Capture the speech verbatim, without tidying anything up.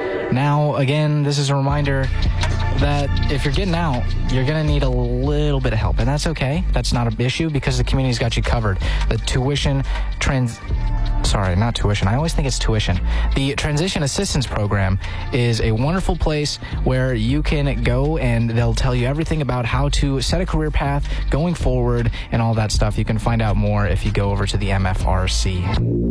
Now, again, this is a reminder that if you're getting out, you're going to need a little bit of help, and that's okay. That's not an issue because the community's got you covered. The tuition trans... Sorry, not tuition. I always think it's tuition. The Transition Assistance Program is a wonderful place where you can go and they'll tell you everything about how to set a career path going forward and all that stuff. You can find out more if you go over to the M F R C.